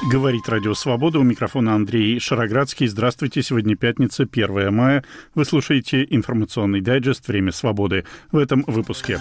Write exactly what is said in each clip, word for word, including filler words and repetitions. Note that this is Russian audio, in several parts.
Говорит Радио Свобода. У микрофона Андрей Шароградский. Здравствуйте. Сегодня пятница, первое мая. Вы слушаете информационный дайджест «Время свободы». В этом выпуске.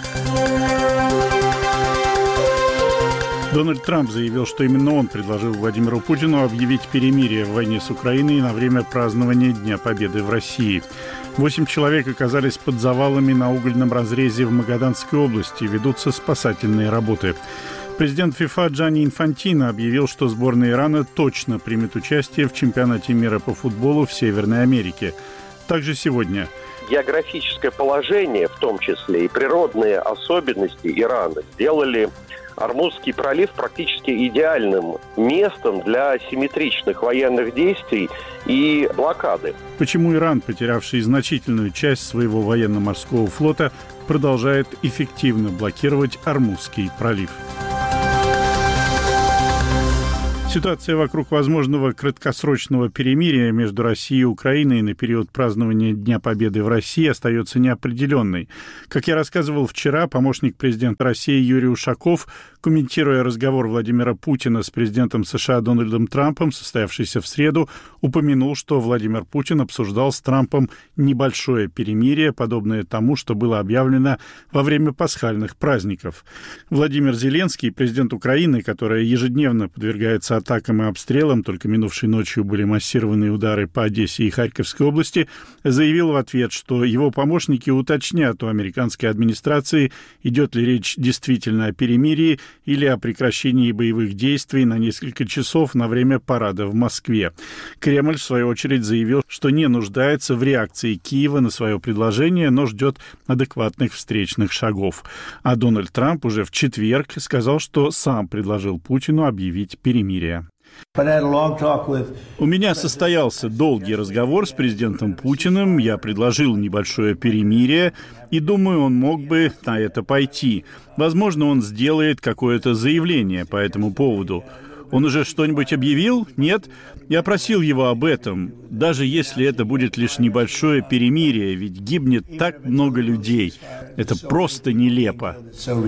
Дональд Трамп заявил, что именно он предложил Владимиру Путину объявить перемирие в войне с Украиной на время празднования Дня Победы в России. Восемь человек оказались под завалами на угольном разрезе в Магаданской области. Ведутся спасательные работы. Президент ФИФА Джанни Инфантино объявил, что сборная Ирана точно примет участие в чемпионате мира по футболу в Северной Америке. Также сегодня географическое положение, в том числе и природные особенности Ирана, сделали Ормузский пролив практически идеальным местом для асимметричных военных действий и блокады. Почему Иран, потерявший значительную часть своего военно-морского флота, продолжает эффективно блокировать Ормузский пролив? Ситуация вокруг возможного краткосрочного перемирия между Россией и Украиной на период празднования Дня Победы в России остается неопределенной. Как я рассказывал вчера, помощник президента России Юрий Ушаков, комментируя разговор Владимира Путина с президентом США Дональдом Трампом, состоявшийся в среду, упомянул, что Владимир Путин обсуждал с Трампом небольшое перемирие, подобное тому, что было объявлено во время пасхальных праздников. Владимир Зеленский, президент Украины, которая ежедневно подвергается атакам и обстрелам, только минувшей ночью были массированные удары по Одессе и Харьковской области, заявил в ответ, что его помощники уточнят у американской администрации, идет ли речь действительно о перемирии или о прекращении боевых действий на несколько часов на время парада в Москве. Кремль, в свою очередь, заявил, что не нуждается в реакции Киева на свое предложение, но ждет адекватных встречных шагов. А Дональд Трамп уже в четверг сказал, что сам предложил Путину объявить перемирие. У меня состоялся долгий разговор с президентом Путиным, я предложил небольшое перемирие, и думаю, он мог бы на это пойти. Возможно, он сделает какое-то заявление по этому поводу. Он уже что-нибудь объявил? Нет? Я просил его об этом, даже если это будет лишь небольшое перемирие, ведь гибнет так много людей. Это просто нелепо.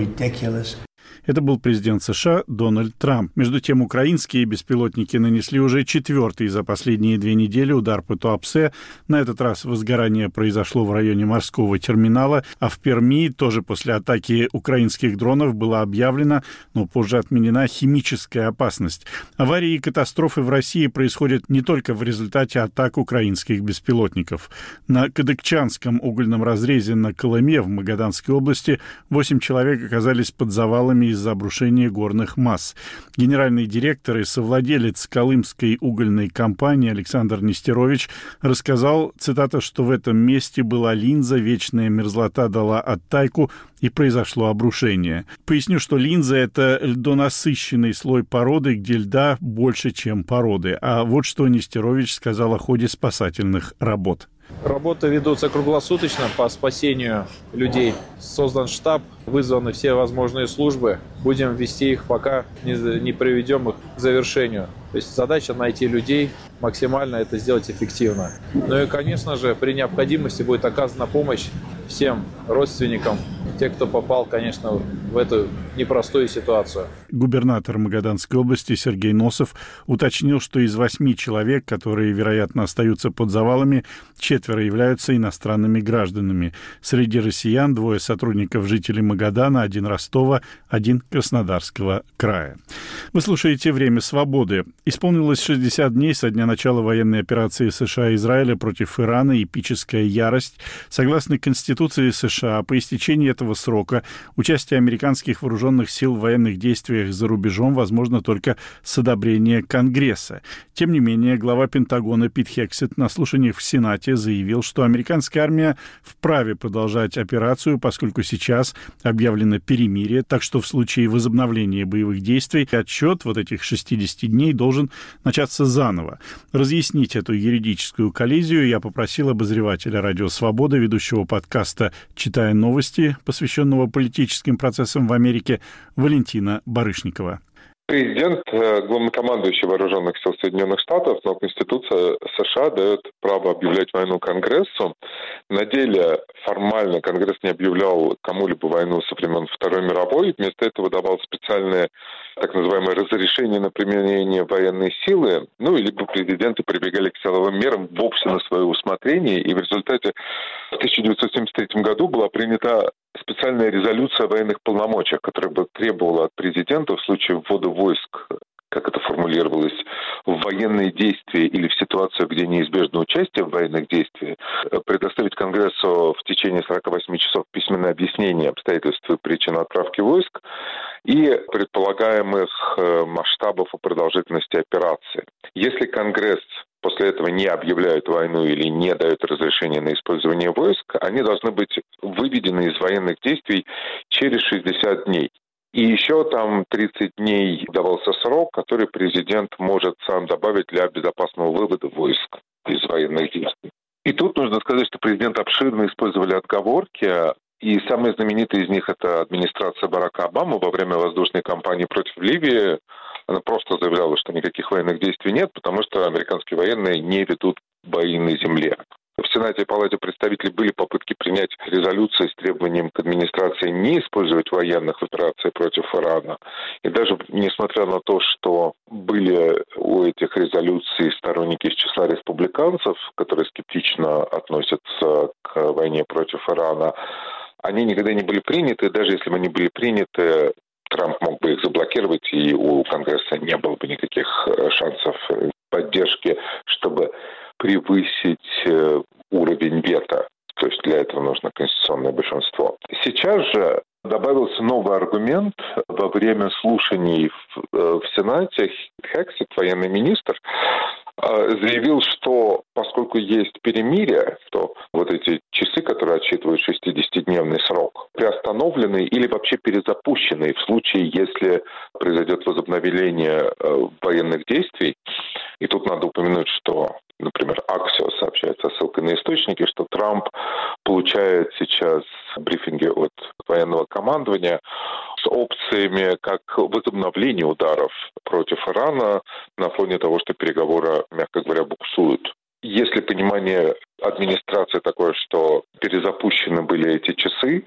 Это был президент США Дональд Трамп. Между тем, украинские беспилотники нанесли уже четвертый за последние две недели удар по Туапсе. На этот раз возгорание произошло в районе морского терминала, а в Перми тоже после атаки украинских дронов была объявлена, но позже отменена химическая опасность. Аварии и катастрофы в России происходят не только в результате атак украинских беспилотников. На Кадыкчанском угольном разрезе на Колыме в Магаданской области восемь человек оказались под завалами из-за обрушения горных масс. Генеральный директор и совладелец Колымской угольной компании Александр Нестерович рассказал, цитата, что в этом месте была линза, вечная мерзлота дала оттайку и произошло обрушение. Поясню, что линза — это льдонасыщенный слой породы, где льда больше, чем породы. А вот что Нестерович сказал о ходе спасательных работ. Работы ведутся круглосуточно по спасению людей. Создан штаб, вызваны все возможные службы. Будем вести их, пока не, не приведем их к завершению. То есть задача найти людей, максимально это сделать эффективно. Ну и, конечно же, при необходимости будет оказана помощь всем родственникам, те, кто попал, конечно, в эту непростую ситуацию. Губернатор Магаданской области Сергей Носов уточнил, что из восьми человек, которые, вероятно, остаются под завалами, четверо являются иностранными гражданами. Среди россиян двое сотрудников жителей Магадана, один Ростова, один Краснодарского края. Вы слушаете «Время свободы». Исполнилось шестьдесят дней со дня начала военной операции США и Израиля против Ирана «Эпическая ярость». Согласно Конституции США, по истечении этого срока участие американских вооруженных сил в военных действиях за рубежом возможно только с одобрения Конгресса. Тем не менее, глава Пентагона Пит Хексет на слушаниях в Сенате заявил, что американская армия вправе продолжать операцию, поскольку сейчас объявлено перемирие, так что в случае возобновления боевых действий отсчет вот этих шестидесяти дней должен начаться заново. Разъяснить эту юридическую коллизию я попросил обозревателя «Радио Свобода», ведущего подкаста «Читая новости», посвященного политическим процессам в Америке, Валентина Барышникова. Президент, главнокомандующий вооруженных сил Соединенных Штатов, но Конституция США дает право объявлять войну Конгрессу. На деле формально Конгресс не объявлял кому-либо войну со времен Второй мировой. Вместо этого давал специальное так называемое разрешение на применение военной силы. Ну, либо президенты прибегали к силовым мерам вовсе на свое усмотрение. И в результате в тысяча девятьсот семьдесят третьем году была принята специальная резолюция о военных полномочиях, которая бы требовала от президента в случае ввода войск, как это формулировалось, в военные действия или в ситуацию, где неизбежно участие в военных действиях, предоставить Конгрессу в течение сорока восьми часов письменное объяснение обстоятельств и причин отправки войск и предполагаемых масштабов и продолжительности операции. Если Конгресс после этого не объявляют войну или не дают разрешение на использование войск, они должны быть выведены из военных действий через шестьдесят дней. И еще там тридцать дней давался срок, который президент может сам добавить для безопасного вывода войск из военных действий. И тут нужно сказать, что президент обширно использовали отговорки, и самые знаменитые из них — это администрация Барака Обамы во время воздушной кампании против Ливии. Она просто заявляла, что никаких военных действий нет, потому что американские военные не ведут бои на земле. В Сенате и Палате представителей были попытки принять резолюции с требованием к администрации не использовать военных в операции против Ирана. И даже несмотря на то, что были у этих резолюций сторонники из числа республиканцев, которые скептично относятся к войне против Ирана, они никогда не были приняты. Даже если бы они были приняты, Трамп мог бы их заблокировать, и у Конгресса не было бы никаких шансов поддержки, чтобы превысить уровень вето. То есть для этого нужно конституционное большинство. Сейчас же добавился новый аргумент. Во время слушаний в, в Сенате Хексет, военный министр, заявил, что поскольку есть перемирие, то вот эти часы, которые отсчитывают шестидесятидневный срок, приостановлены или вообще перезапущены в случае, если произойдет возобновление военных действий. И тут надо упомянуть, что, например, Axios сообщает со ссылкой на источники, что Трамп получает сейчас брифинги от военного командования с опциями как возобновления ударов против Ирана на фоне того, что переговоры, мягко говоря, буксуют. Если понимание администрации такое, что перезапущены были эти часы,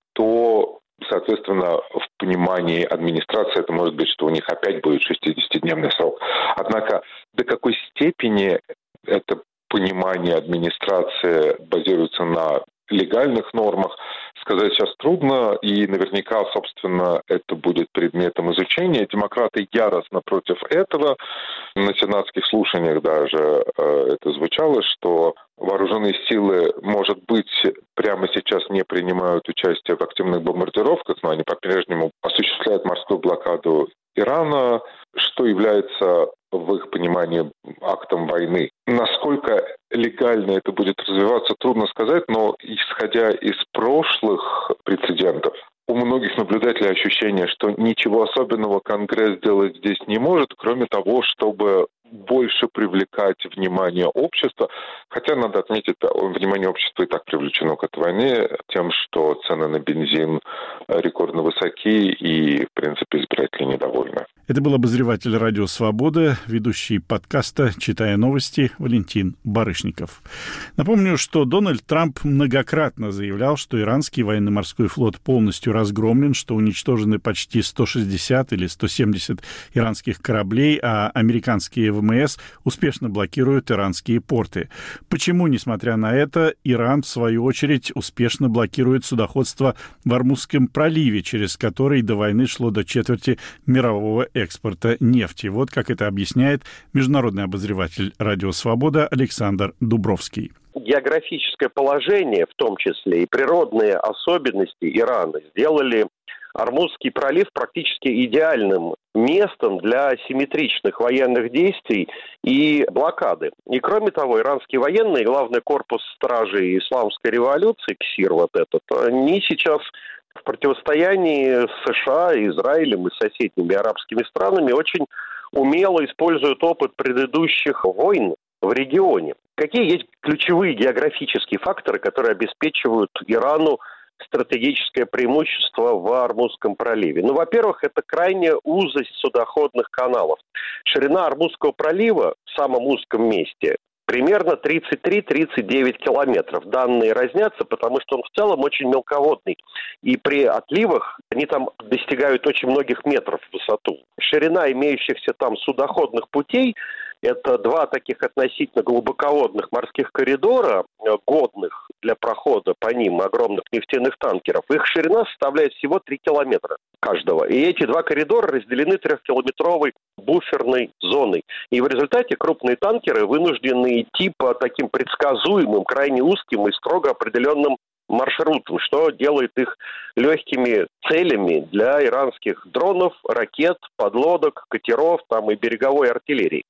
то, соответственно, в понимании администрации это может быть, что у них опять будет шестидесятидневный срок. Однако до какой степени это понимание администрации базируется на легальных нормах, сказать сейчас трудно, и наверняка, собственно, это будет предметом изучения. Демократы яростно против этого. На сенатских слушаниях даже э, это звучало, что вооруженные силы, может быть, прямо сейчас не принимают участие в активных бомбардировках, но они по-прежнему осуществляют морскую блокаду Ирана, что является в их понимании актом войны. Насколько легально это будет развиваться, трудно сказать, но исходя из прошлых прецедентов, у многих наблюдателей ощущение, что ничего особенного Конгресс делать здесь не может, кроме того, чтобы больше привлекать внимание общества. Хотя, надо отметить, внимание общества и так привлечено к этой войне тем, что цены на бензин рекордно высоки и, в принципе, избиратели недовольны. Это был обозреватель «Радио Свобода», ведущий подкаста «Читая новости» Валентин Барышников. Напомню, что Дональд Трамп многократно заявлял, что иранский военно-морской флот полностью разгромлен, что уничтожены почти сто шестьдесят или сто семьдесят иранских кораблей, а американские ВМС успешно блокируют иранские порты. Почему, несмотря на это, Иран, в свою очередь, успешно блокирует судоходство в Ормузском проливе, через который до войны шло до четверти мирового экспорта нефти? Вот как это объясняет международный обозреватель «Радио Свобода» Александр Дубровский. Географическое положение, в том числе и природные особенности Ирана, сделали Ормузский пролив практически идеальным местом для асимметричных военных действий и блокады. И кроме того, иранские военные, главный корпус стражей исламской революции, КСИР вот этот, они сейчас в противостоянии с США, Израилем и соседними арабскими странами очень умело используют опыт предыдущих войн в регионе. Какие есть ключевые географические факторы, которые обеспечивают Ирану стратегическое преимущество в Ормузском проливе? Ну, во-первых, это крайняя узость судоходных каналов. Ширина Ормузского пролива в самом узком месте примерно тридцать три - тридцать девять километров. Данные разнятся, потому что он в целом очень мелководный. И при отливах они там достигают очень многих метров в высоту. Ширина имеющихся там судоходных путей – это два таких относительно глубоководных морских коридора, годных для прохода по ним огромных нефтяных танкеров. Их ширина составляет всего три километра каждого. И эти два коридора разделены трехкилометровой буферной зоной. И в результате крупные танкеры вынуждены идти по таким предсказуемым, крайне узким и строго определенным маршрутам, что делает их легкими целями для иранских дронов, ракет, подлодок, катеров там, и береговой артиллерии.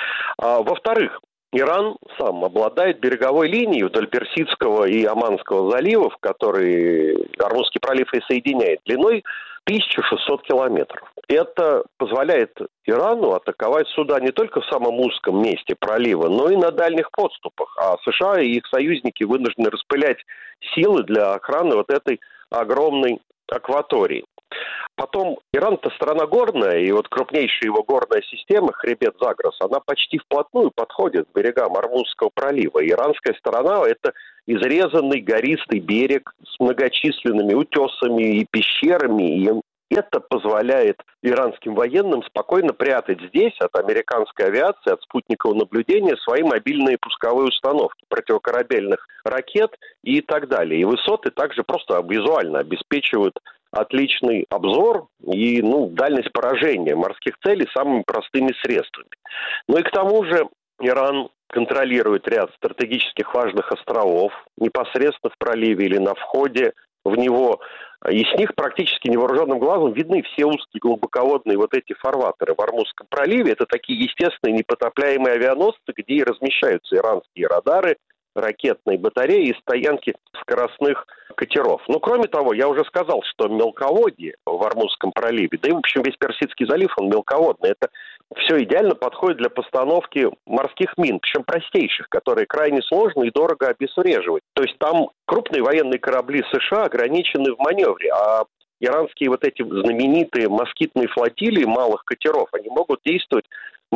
А, во-вторых, Иран сам обладает береговой линией вдоль Персидского и Оманского заливов, которые Ормузский пролив и соединяет, длиной тысяча шестьсот километров. Это позволяет Ирану атаковать суда не только в самом узком месте пролива, но и на дальних подступах. А США и их союзники вынуждены распылять силы для охраны вот этой огромной акватории. Потом, Иран-то страна горная, и вот крупнейшая его горная система, хребет Загрос, она почти вплотную подходит к берегам Ормузского пролива. Иранская сторона – это изрезанный гористый берег с многочисленными утесами и пещерами, и это позволяет иранским военным спокойно прятать здесь от американской авиации, от спутникового наблюдения свои мобильные пусковые установки, противокорабельных ракет и так далее. И высоты также просто визуально обеспечивают отличный обзор и ну, дальность поражения морских целей самыми простыми средствами. Ну и к тому же Иран контролирует ряд стратегических важных островов непосредственно в проливе или на входе в него. И с них практически невооруженным глазом видны все узкие глубоководные вот эти фарватеры в Ормузском проливе. Это такие естественные непотопляемые авианосцы, где и размещаются иранские радары, ракетные батареи и стоянки скоростных катеров. Ну, кроме того, я уже сказал, что мелководье в Ормузском проливе, да и, в общем, весь Персидский залив, он мелководный. Это все идеально подходит для постановки морских мин, причем простейших, которые крайне сложно и дорого обезвреживать. То есть там крупные военные корабли США ограничены в маневре, а иранские вот эти знаменитые москитные флотилии малых катеров, они могут действовать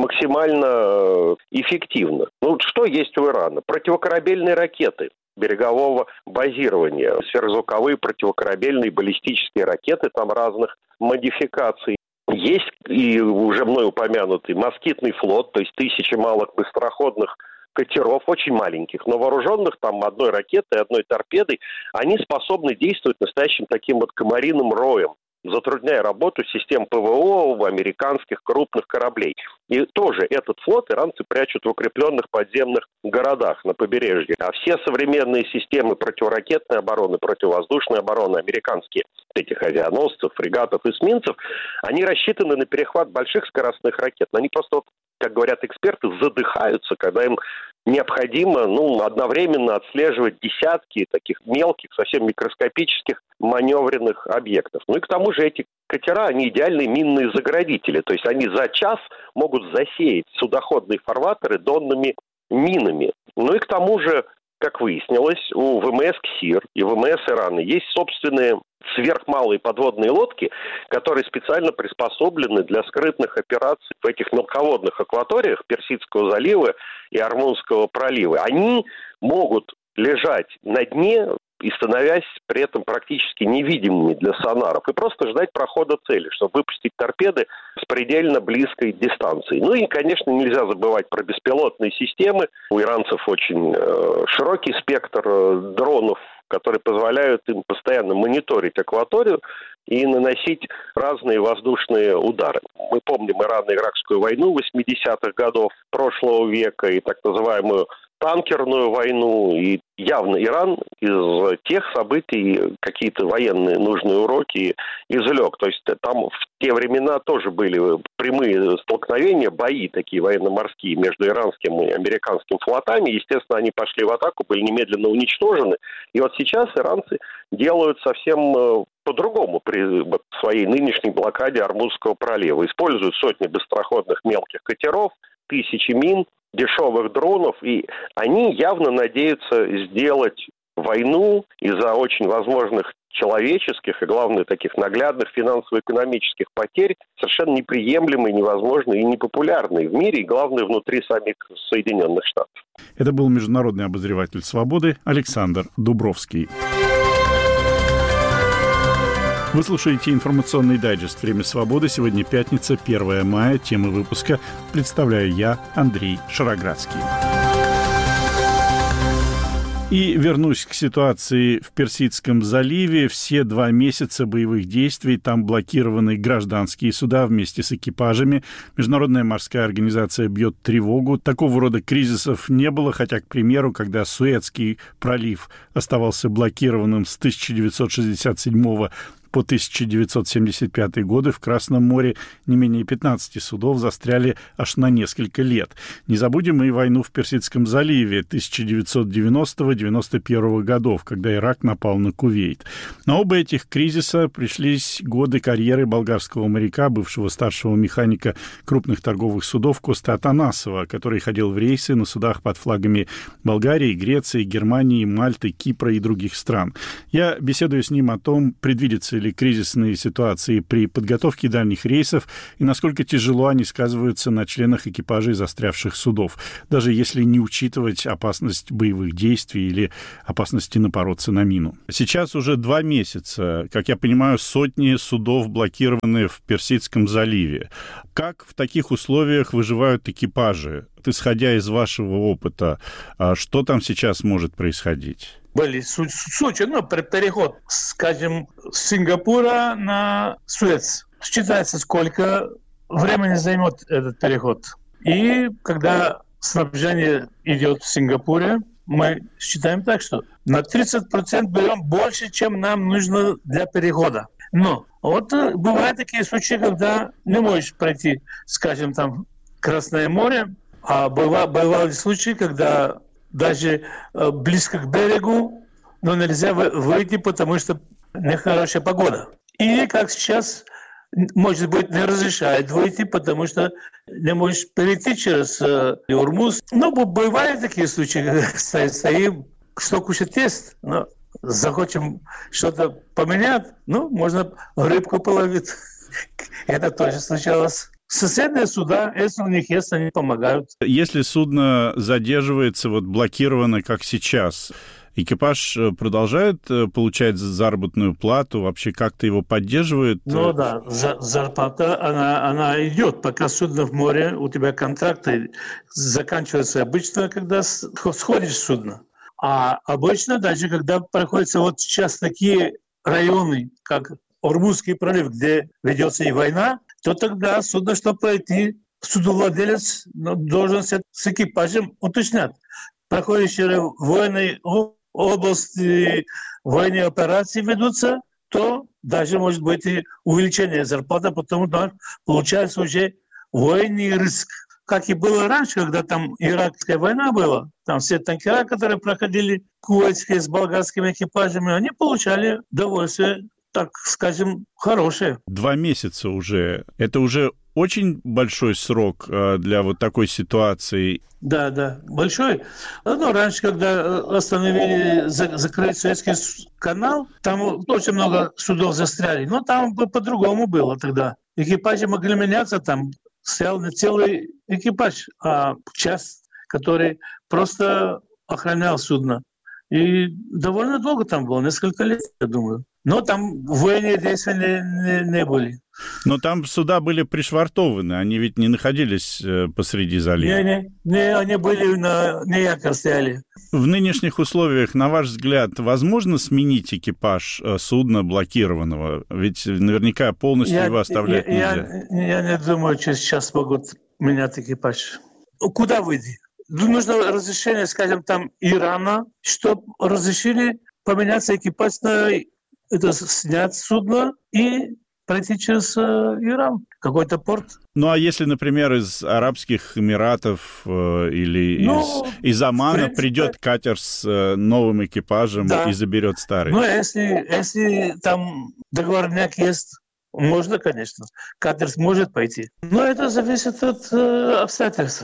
максимально эффективно. Ну, что есть у Ирана? Противокорабельные ракеты берегового базирования, сверхзвуковые противокорабельные баллистические ракеты там разных модификаций. Есть и уже мной упомянутый москитный флот, то есть тысячи малых быстроходных катеров, очень маленьких, но вооруженных там одной ракетой, одной торпедой, они способны действовать настоящим таким вот комариным роем, затрудняя работу систем ПВО американских крупных кораблей. И тоже этот флот иранцы прячут в укрепленных подземных городах на побережье. А все современные системы противоракетной обороны, противовоздушной обороны, американские, этих авианосцев, фрегатов, эсминцев, они рассчитаны на перехват больших скоростных ракет. Но они просто, как говорят эксперты, задыхаются, когда им необходимо ну, одновременно отслеживать десятки таких мелких, совсем микроскопических маневренных объектов. Ну и к тому же эти катера, они идеальные минные заградители. То есть они за час могут засеять судоходные фарватеры донными минами. Ну и к тому же, как выяснилось, у ВМС КСИР и ВМС Ирана есть собственные сверхмалые подводные лодки, которые специально приспособлены для скрытных операций в этих мелководных акваториях Персидского залива и Ормузского пролива. Они могут лежать на дне и становясь при этом практически невидимыми для сонаров, и просто ждать прохода цели, чтобы выпустить торпеды с предельно близкой дистанции. Ну и, конечно, нельзя забывать про беспилотные системы. У иранцев очень э, широкий спектр э, дронов, которые позволяют им постоянно мониторить акваторию и наносить разные воздушные удары. Мы помним Ирано-Иракскую войну восьмидесятых годов прошлого века и так называемую танкерную войну, и явно Иран из тех событий какие-то военные нужные уроки извлек. То есть там в те времена тоже были прямые столкновения, бои такие военно-морские между иранским и американским флотами. Естественно, они пошли в атаку, были немедленно уничтожены. И вот сейчас иранцы делают совсем по-другому при своей нынешней блокаде Ормузского пролива. Используют сотни быстроходных мелких катеров, тысячи мин, дешевых дронов, и они явно надеются сделать войну из-за очень возможных человеческих и, главное, таких наглядных финансово-экономических потерь совершенно неприемлемый, невозможный и непопулярный в мире, и, главное, внутри самих Соединенных Штатов. Это был международный обозреватель «Свободы» Александр Дубровский. Вы слушаете информационный дайджест «Время свободы». Сегодня пятница, первое мая. Темы выпуска представляю я, Андрей Шароградский. И вернусь к ситуации в Персидском заливе. Все два месяца боевых действий там блокированы гражданские суда вместе с экипажами. Международная морская организация бьет тревогу. Такого рода кризисов не было, хотя, к примеру, когда Суэцкий пролив оставался блокированным с тысяча девятьсот шестьдесят седьмого по тысяча девятьсот семьдесят пятый годы в Красном море не менее пятнадцати судов застряли аж на несколько лет. Не забудем и войну в Персидском заливе тысяча девятьсот девяностого — девяносто первого годов, когда Ирак напал на Кувейт. На оба этих кризиса пришлись годы карьеры болгарского моряка, бывшего старшего механика крупных торговых судов Косты Атанасова, который ходил в рейсы на судах под флагами Болгарии, Греции, Германии, Мальты, Кипра и других стран. Я беседую с ним о том, предвидится ли кризисные ситуации при подготовке дальних рейсов и насколько тяжело они сказываются на членах экипажей застрявших судов, даже если не учитывать опасность боевых действий или опасности напороться на мину. Сейчас уже два месяца, как я понимаю, сотни судов блокированы в Персидском заливе. Как в таких условиях выживают экипажи? Исходя из вашего опыта, что там сейчас может происходить? Были случаи, ну, переход, скажем, с Сингапура на Суэц. Считается, сколько времени займет этот переход. И когда снабжение идет в Сингапуре, мы считаем так, что на тридцать процентов берем больше, чем нам нужно для перехода. Но вот бывают такие случаи, когда не можешь пройти, скажем, там, Красное море, а бывали, бывали случаи, когда даже э, близко к берегу, но нельзя выйти, потому что нехорошая погода. Или, как сейчас, может быть, не разрешают выйти, потому что не можешь перейти через э, Ормуз. Но бывают такие случаи, когда стоим, что кушать есть, но захотим что-то поменять, ну, можно рыбку половить. Это тоже случалось. Соседние суда, если у них есть, они помогают. Если судно задерживается, вот блокировано, как сейчас, экипаж продолжает получать заработную плату, вообще как-то его поддерживает? Ну да, за, зарплата, она, она идет, пока судно в море, у тебя контракты заканчиваются обычно, когда сходишь с судна. А обычно, даже когда проходятся вот сейчас такие районы, как Ормузский пролив, где ведется и война, то тогда судно, чтобы пройти, судовладелец должен с экипажем уточнять. Проходящие военные области, военные операции ведутся, то даже может быть и увеличение зарплаты, потому что получается уже военный риск. Как и было раньше, когда там иракская война была, там все танкера, которые проходили кувейтские с болгарскими экипажами, они получали удовольствие, так скажем, хорошее. Два месяца уже. Это уже очень большой срок для вот такой ситуации. Да, да, большой. Ну, раньше, когда остановили, закрыть Суэцкий канал, там очень много судов застряли. Но там по-другому было тогда. Экипажи могли меняться, там стоял не целый экипаж, а часть, который просто охранял судно. И довольно долго там было, несколько лет, я думаю. Но там военные действия не, не, не были. Но там суда были пришвартованы, они ведь не находились посреди залива. Не, не, не, они были на, на якорь стояли. В нынешних условиях, на ваш взгляд, возможно сменить экипаж судна блокированного? Ведь наверняка полностью я, его оставлять я, нельзя. Я, я не думаю, что сейчас могут менять экипаж. Куда выйти? Нужно разрешение, скажем, там Ирана, чтобы разрешили поменяться экипаж на это, снять судно и пройти через э, Иран, какой-то порт. Ну, а если, например, из Арабских Эмиратов э, или ну, из, из Омана принципе, придет катер с э, новым экипажем, да, и заберет старый? Ну, если, если там договорняк есть, можно, конечно. Катер сможет пойти. Но это зависит от э, обстоятельств.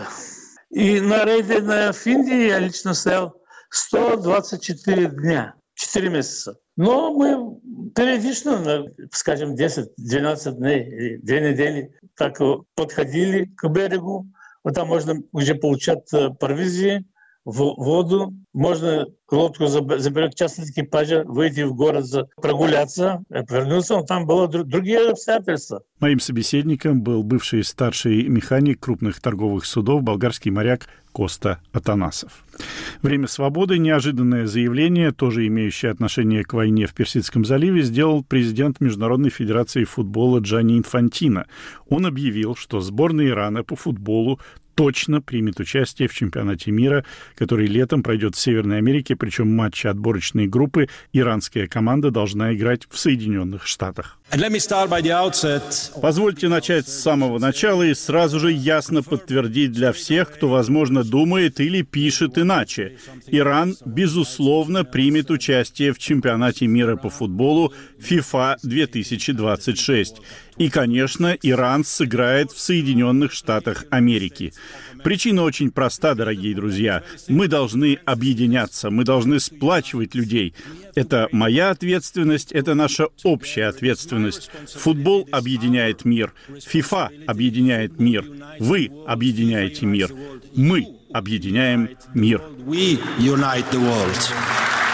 И на рейде на Финдии я лично стоял сто двадцать четыре дня, четыре месяца. Но мы периодично, скажем, десять-двенадцать дней, две недели, так подходили к берегу. Вот там можно уже получать провизии, воду, можно лодку заберет частный экипаж, выйти в город, прогуляться, вернуться, но там было другие обстоятельства. Моим собеседником был бывший старший механик крупных торговых судов, болгарский моряк Коста Атанасов. «Время свободы» — неожиданное заявление, тоже имеющее отношение к войне в Персидском заливе, сделал президент Международной федерации футбола Джанни Инфантино. Он объявил, что сборная Ирана по футболу точно примет участие в чемпионате мира, который летом пройдет в Северной Америке, причем матчи отборочной группы иранская команда должна играть в Соединенных Штатах. Позвольте начать с самого начала и сразу же ясно подтвердить для всех, кто, возможно, думает или пишет иначе. Иран, безусловно, примет участие в чемпионате мира по футболу FIFA две тысячи двадцать шесть. И, конечно, Иран сыграет в Соединенных Штатах Америки. Причина очень проста, дорогие друзья. Мы должны объединяться, мы должны сплачивать людей. Это моя ответственность, это наша общая ответственность. Футбол объединяет мир, FIFA объединяет мир, вы объединяете мир, мы объединяем мир.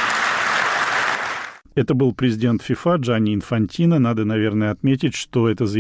Это был президент FIFA Джанни Инфантино. Надо, наверное, отметить, что это заявление